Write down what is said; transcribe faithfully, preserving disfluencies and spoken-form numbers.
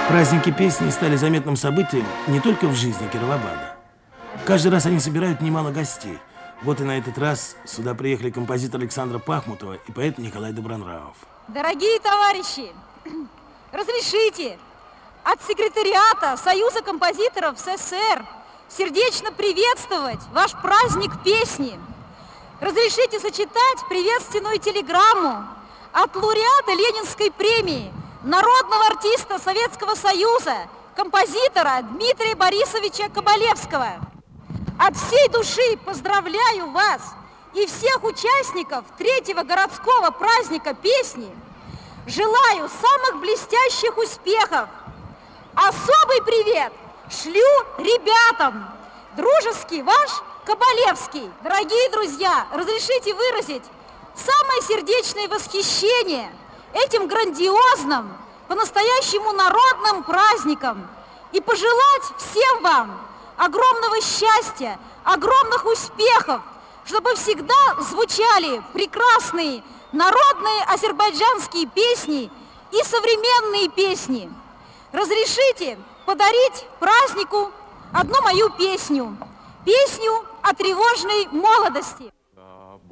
Праздники песни стали заметным событием не только в жизни Кировограда. Каждый раз они собирают немало гостей. Вот и на этот раз сюда приехали композитор Александра Пахмутова и поэт Николай Добронравов. Дорогие товарищи, разрешите от секретариата Союза композиторов СССР сердечно приветствовать ваш праздник песни. Разрешите сочетать приветственную телеграмму от лауреата Ленинской премии, народного артиста Советского Союза, композитора Дмитрия Борисовича Кабалевского. От всей души поздравляю вас и всех участников третьего городского праздника песни. Желаю самых блестящих успехов. Особый привет шлю ребятам. Дружеский ваш Кабалевский. Дорогие друзья, разрешите выразить самое сердечное восхищение этим грандиозным, по-настоящему народным праздником и пожелать всем вам огромного счастья, огромных успехов, чтобы всегда звучали прекрасные народные азербайджанские песни и современные песни. Разрешите подарить празднику одну мою песню, песню о тревожной молодости.